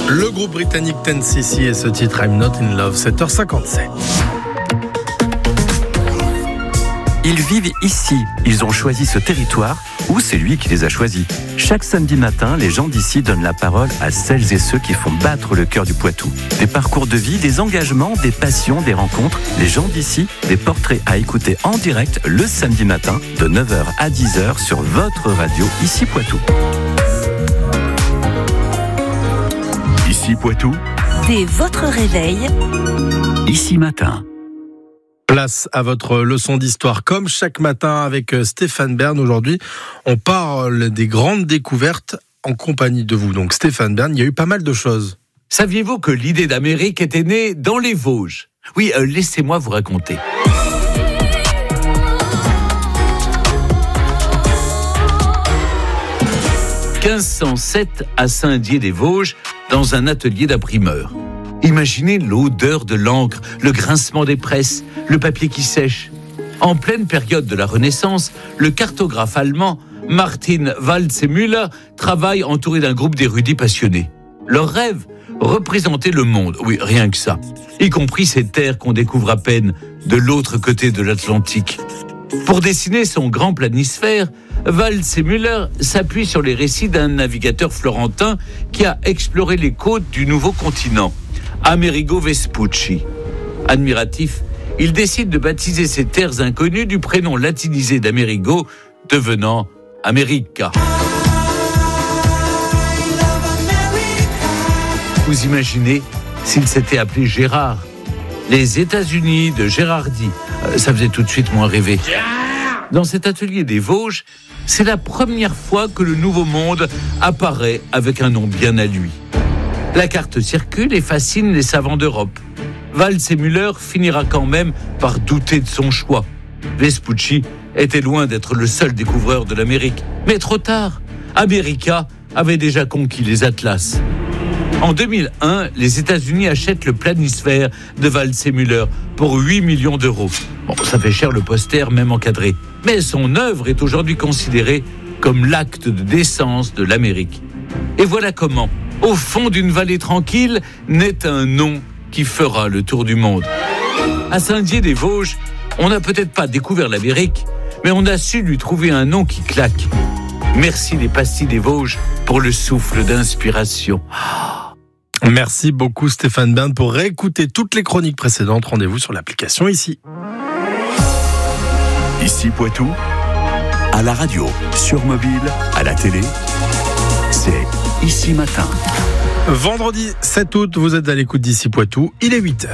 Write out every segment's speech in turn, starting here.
Le groupe britannique 10cc et ce titre I'm Not in Love, 7h57. Ils vivent ici, ils ont choisi ce territoire ou c'est lui qui les a choisis. Chaque samedi matin, les gens d'ici donnent la parole à celles et ceux qui font battre le cœur du Poitou. Des parcours de vie, des engagements, des passions, des rencontres. Les gens d'ici, des portraits à écouter en direct le samedi matin de 9h à 10h sur votre radio Ici Poitou. Ici Poitou. Dès votre réveil. Ici Matin. Place à votre leçon d'histoire comme chaque matin avec Stéphane Bern. Aujourd'hui, on parle des grandes découvertes en compagnie de vous. Donc Stéphane Bern, il y a eu pas mal de choses. Saviez-vous que l'idée d'Amérique était née dans les Vosges ? Oui, laissez-moi vous raconter. « 1507 à Saint-Dié-des-Vosges, dans un atelier d'imprimeur. Imaginez l'odeur de l'encre, le grincement des presses, le papier qui sèche. En pleine période de la Renaissance, le cartographe allemand Martin Waldseemüller travaille entouré d'un groupe d'érudits passionnés. Leur rêve, représenter le monde, oui, rien que ça, y compris ces terres qu'on découvre à peine de l'autre côté de l'Atlantique. Pour dessiner son grand planisphère, Waldseemüller s'appuie sur les récits d'un navigateur florentin qui a exploré les côtes du nouveau continent, Amerigo Vespucci. Admiratif, il décide de baptiser ces terres inconnues du prénom latinisé d'Amerigo, devenant America. Vous imaginez s'il s'était appelé Gérard ? Les États-Unis de Gérardi, ça faisait tout de suite moins rêver. Dans cet atelier des Vosges, c'est la première fois que le Nouveau Monde apparaît avec un nom bien à lui. La carte circule et fascine les savants d'Europe. Waldseemüller finira quand même par douter de son choix. Vespucci était loin d'être le seul découvreur de l'Amérique. Mais trop tard, America avait déjà conquis les Atlas. En 2001, les États-Unis achètent le planisphère de Waldseemüller pour 8 millions d'euros. Bon, ça fait cher le poster, même encadré. Mais son œuvre est aujourd'hui considérée comme l'acte de décence de l'Amérique. Et voilà comment, au fond d'une vallée tranquille, naît un nom qui fera le tour du monde. À Saint-Dié-des-Vosges, on n'a peut-être pas découvert l'Amérique, mais on a su lui trouver un nom qui claque. Merci les pastilles des Vosges pour le souffle d'inspiration. Merci beaucoup Stéphane Bern. Pour réécouter toutes les chroniques précédentes, rendez-vous sur l'application Ici. Ici Poitou, à la radio, sur mobile, à la télé, c'est Ici Matin. Vendredi 7 août, vous êtes à l'écoute d'Ici Poitou, il est 8h.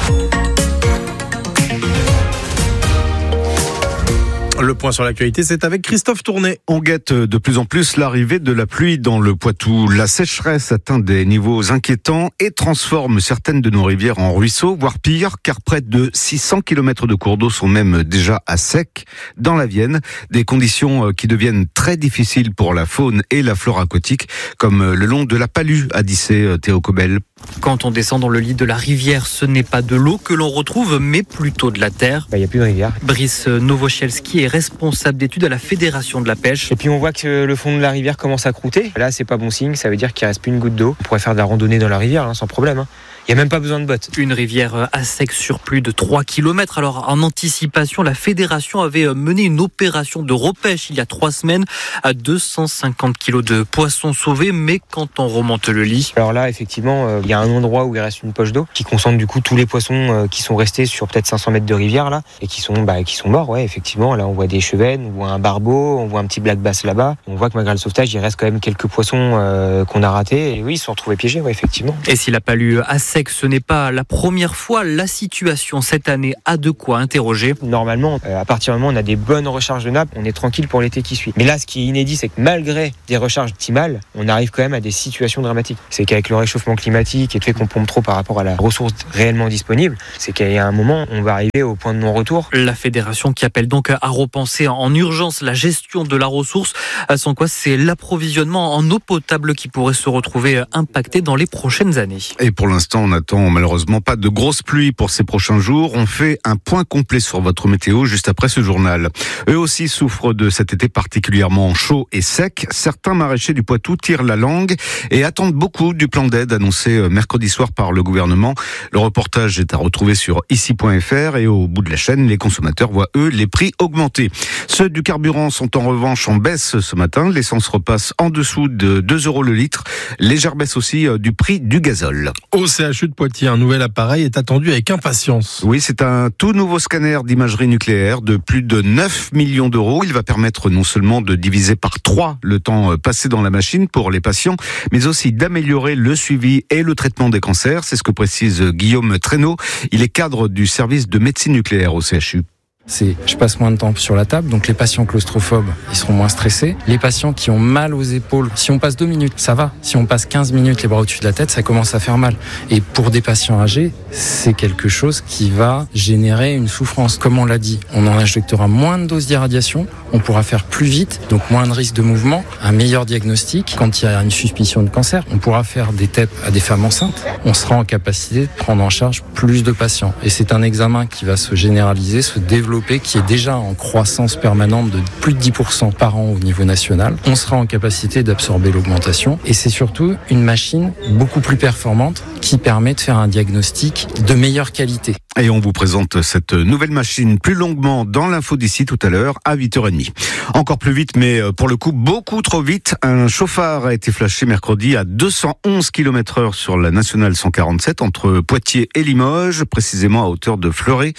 Le point sur l'actualité, c'est avec Christophe Tournet. On guette de plus en plus l'arrivée de la pluie dans le Poitou. La sécheresse atteint des niveaux inquiétants et transforme certaines de nos rivières en ruisseaux, voire pire, car près de 600 km de cours d'eau sont même déjà à sec dans la Vienne. Des conditions qui deviennent très difficiles pour la faune et la flore aquatique, comme le long de la Palue, a dit Théo Cobel. Quand on descend dans le lit de la rivière, ce n'est pas de l'eau que l'on retrouve, mais plutôt de la terre. Il n'y a plus de rivière. Brice Nowosielski est responsable d'études à la Fédération de la pêche. Et puis on voit que le fond de la rivière commence à croûter. Là, c'est pas bon signe, ça veut dire qu'il reste plus une goutte d'eau. On pourrait faire de la randonnée dans la rivière, sans problème. Il n'y a même pas besoin de bottes. Une rivière à sec sur plus de 3 km. Alors, en anticipation, la Fédération avait mené une opération de repêche il y a 3 semaines à 250 kilos de poissons sauvés. Mais quand on remonte le lit... Alors là, effectivement, il y a un endroit où il reste une poche d'eau qui concentre du coup tous les poissons qui sont restés sur peut-être 500 mètres de rivière là et qui sont morts. Ouais, effectivement, là on voit des chevennes, on voit un barbeau, on voit un petit black bass là-bas. On voit que malgré le sauvetage, il reste quand même quelques poissons qu'on a ratés. Et oui, ils se sont retrouvés piégés, ouais, effectivement. Et s'il a Palue à sec, ce n'est pas la première fois. La situation cette année a de quoi interroger. Normalement, à partir du moment où on a des bonnes recharges de nappes, on est tranquille pour l'été qui suit. Mais là, ce qui est inédit, c'est que malgré des recharges optimales, on arrive quand même à des situations dramatiques. C'est qu'avec le réchauffement climatique et le fait qu'on pompe trop par rapport à la ressource réellement disponible, c'est qu'il y a un moment, on va arriver au point de non-retour. La fédération qui appelle donc à repenser en urgence la gestion de la ressource, sans quoi c'est l'approvisionnement en eau potable qui pourrait se retrouver impacté dans les prochaines années. Et pour l'instant, on n'attend malheureusement pas de grosses pluies pour ces prochains jours. On fait un point complet sur votre météo juste après ce journal. Eux aussi souffrent de cet été particulièrement chaud et sec. Certains maraîchers du Poitou tirent la langue et attendent beaucoup du plan d'aide annoncé mercredi soir par le gouvernement. Le reportage est à retrouver sur ici.fr et au bout de la chaîne, les consommateurs voient eux les prix augmenter. Ceux du carburant sont en revanche en baisse ce matin. L'essence repasse en dessous de 2 € le litre. Légère baisse aussi du prix du gazole. Au CHU de Poitiers, un nouvel appareil est attendu avec impatience. Oui, c'est un tout nouveau scanner d'imagerie nucléaire de plus de 9 millions d'euros. Il va permettre non seulement de diviser par 3 le temps passé dans la machine pour les patients, mais aussi d'améliorer le suivi et le traitement des cancers. C'est ce que précise Guillaume Traîneau. Il est cadre du service de médecine nucléaire au CHU. Je passe moins de temps sur la table, donc les patients claustrophobes, ils seront moins stressés. Les patients qui ont mal aux épaules, si on passe 2 minutes, ça va. Si on passe 15 minutes les bras au-dessus de la tête, ça commence à faire mal. Et pour des patients âgés, c'est quelque chose qui va générer une souffrance. Comme on l'a dit, on en injectera moins de doses d'irradiation, on pourra faire plus vite, donc moins de risque de mouvement, un meilleur diagnostic. Quand il y a une suspicion de cancer, on pourra faire des TEP à des femmes enceintes. On sera en capacité de prendre en charge plus de patients. Et c'est un examen qui va se généraliser, se développer, qui est déjà en croissance permanente de plus de 10% par an au niveau national. On sera en capacité d'absorber l'augmentation et c'est surtout une machine beaucoup plus performante qui permet de faire un diagnostic de meilleure qualité. Et on vous présente cette nouvelle machine plus longuement dans l'info d'ici tout à l'heure à 8h30. Encore plus vite, mais pour le coup beaucoup trop vite, un chauffard a été flashé mercredi à 211 km/h sur la nationale 147 entre Poitiers et Limoges, précisément à hauteur de Fleuret,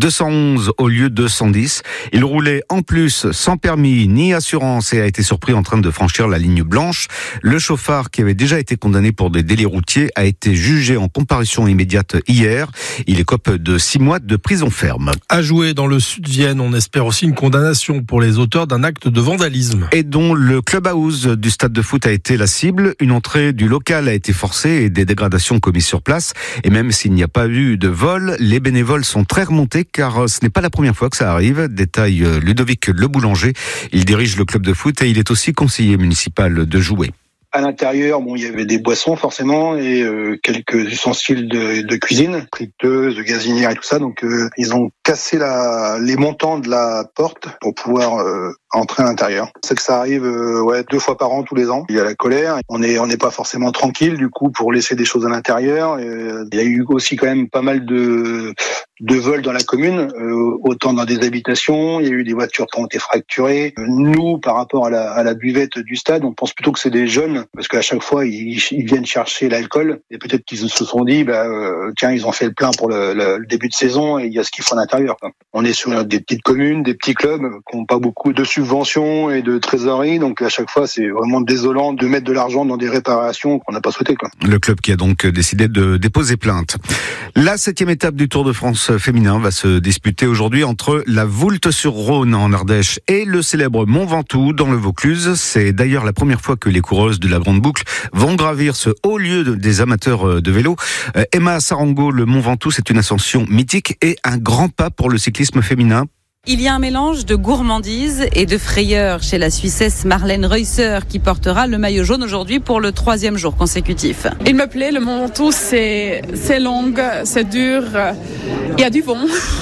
211 au lieu de 110. Il roulait en plus sans permis ni assurance et a été surpris en train de franchir la ligne blanche. Le chauffard, qui avait déjà été condamné pour des délits routiers, a été jugé en comparution immédiate hier. Il écope de 6 mois de prison ferme. À jouer dans le Sud-Vienne, on espère aussi une condamnation pour les auteurs d'un acte de vandalisme. Et dont le clubhouse du stade de foot a été la cible. Une entrée du local a été forcée et des dégradations commises sur place. Et même s'il n'y a pas eu de vol, les bénévoles sont très remontés car ce n'est pas la première fois que ça arrive. Détaille Ludovic Le Boulanger. Il dirige le club de foot et il est aussi conseiller municipal de Joué. À l'intérieur, il y avait des boissons forcément et quelques ustensiles de cuisine, friteuses, de gazinières et tout ça. Donc ils ont cassé les montants de la porte pour pouvoir entrer à l'intérieur. C'est que ça arrive 2 fois par an tous les ans. Il y a la colère. On n'est pas forcément tranquille du coup pour laisser des choses à l'intérieur. Il y a eu aussi quand même pas mal de vols dans la commune, autant dans des habitations. Il y a eu des voitures qui ont été fracturées. Nous, par rapport à la buvette du stade, on pense plutôt que c'est des jeunes, parce qu'à chaque fois, ils viennent chercher l'alcool. Et peut-être qu'ils se sont dit, tiens, ils ont fait le plein pour le début de saison et il y a ce qu'il faut à l'intérieur. On est sur des petites communes, des petits clubs qui n'ont pas beaucoup de subventions et de trésorerie. Donc à chaque fois, c'est vraiment désolant de mettre de l'argent dans des réparations qu'on n'a pas souhaité. Le club qui a donc décidé de déposer plainte. La 7e étape du Tour de France féminin va se disputer aujourd'hui entre la Voulte-sur-Rhône en Ardèche et le célèbre Mont Ventoux dans le Vaucluse. C'est d'ailleurs la première fois que les coureuses de la Grande Boucle vont gravir ce haut lieu des amateurs de vélo. Emma Sarango, le Mont Ventoux, c'est une ascension mythique et un grand pas pour le cyclisme féminin. Il y a un mélange de gourmandise et de frayeur chez la Suissesse Marlène Reusser qui portera le maillot jaune aujourd'hui pour le 3e jour consécutif. Il me plaît, le Mont Ventoux, c'est long, c'est dur, il y a du vent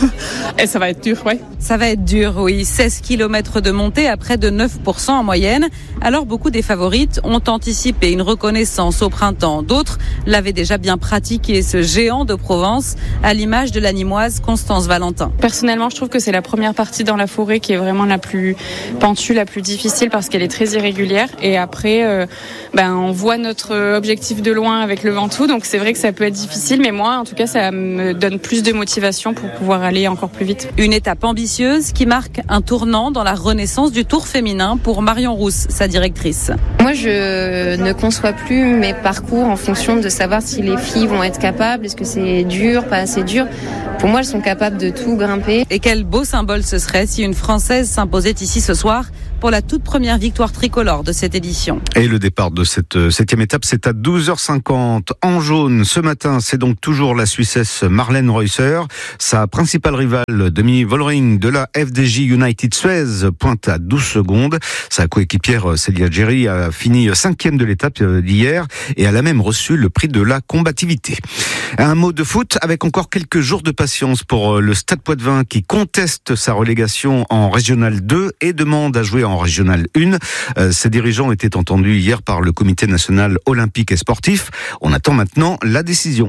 et ça va être dur, oui. Ça va être dur, oui. 16 km de montée à près de 9% en moyenne. Alors beaucoup des favorites ont anticipé une reconnaissance au printemps. D'autres l'avaient déjà bien pratiqué, ce géant de Provence, à l'image de la Nîmoise Constance Valentin. Personnellement, je trouve que c'est la première partie dans la forêt qui est vraiment la plus pentue, la plus difficile parce qu'elle est très irrégulière. Et après, on voit notre objectif de loin avec le Ventoux. Donc c'est vrai que ça peut être difficile, mais moi, en tout cas, ça me donne plus de motivation pour pouvoir aller encore plus vite. Une étape ambitieuse qui marque un tournant dans la renaissance du Tour féminin pour Marion Rousse, sa directrice. Moi, je ne conçois plus mes parcours en fonction de savoir si les filles vont être capables, est-ce que c'est dur, pas assez dur. Pour moi, elles sont capables de tout grimper. Et quel beau symbole ce serait si une Française s'imposait ici ce soir pour la toute première victoire tricolore de cette édition. Et le départ de cette 7e étape, c'est à 12h50. En jaune, ce matin, c'est donc toujours la Suissesse Marlène Reusser. Sa principale rivale, Demi Vollering de la FDJ United Suez, pointe à 12 secondes. Sa coéquipière Célia Gerry a fini 5e de l'étape d'hier et elle a même reçu le prix de la combativité. Un mot de foot avec encore quelques jours de patience pour le Stade Poitvin qui conteste sa relégation en Régional 2 et demande à jouer en Régional 1. Ses dirigeants étaient entendus hier par le Comité national olympique et sportif. On attend maintenant la décision.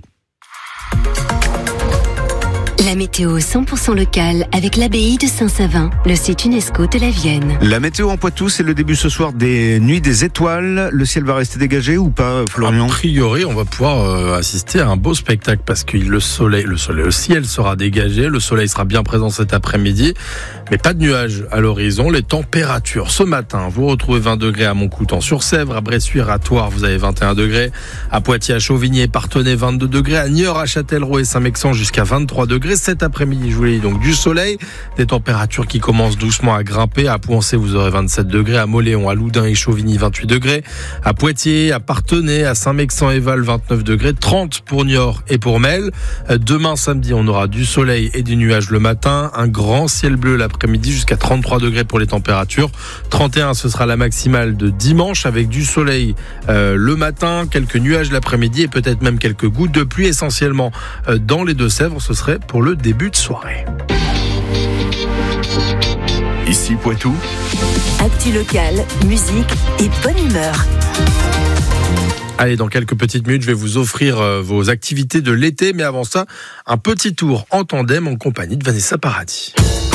La météo 100% locale avec l'abbaye de Saint-Savin, le site UNESCO de la Vienne. La météo en Poitou, c'est le début ce soir des Nuits des Étoiles. Le ciel va rester dégagé ou pas, Florian ? A priori, on va pouvoir assister à un beau spectacle parce que le ciel sera dégagé, le soleil sera bien présent cet après-midi, mais pas de nuages à l'horizon. Les températures, ce matin, vous retrouvez 20 degrés à Montcoutan-sur-Sèvre, à Bressuire, à Thouars, vous avez 21 degrés, à Poitiers, à Chauvigny et Parthenay, 22 degrés, à Niort, à Châtellerault et Saint-Mexan jusqu'à 23 degrés. Cet après-midi, je vous l'ai dit, donc du soleil, des températures qui commencent doucement à grimper. À Pouancé, vous aurez 27 degrés, à Mauléon, à Loudun et Chauvigny, 28 degrés, à Poitiers, à Parthenay, à Saint-Mexan et Val, 29 degrés, 30 pour Niort et pour Mel. Demain, samedi, on aura du soleil et des nuages le matin, un grand ciel bleu l'après-midi jusqu'à 33 degrés pour les températures. 31, ce sera la maximale de dimanche avec du soleil le matin, quelques nuages l'après-midi et peut-être même quelques gouttes de pluie essentiellement dans les Deux-Sèvres. Ce serait pour le début de soirée. Ici Poitou. Actu locale, musique et bonne humeur. Allez, dans quelques petites minutes, je vais vous offrir vos activités de l'été. Mais avant ça, un petit tour en tandem en compagnie de Vanessa Paradis.